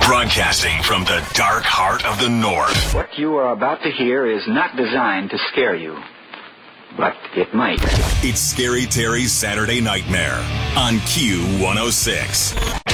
Broadcasting from the dark heart of the North. What you are about to hear is not designed to scare you, but it might. It's Scary Terry's Saturday Nightmare on Q106.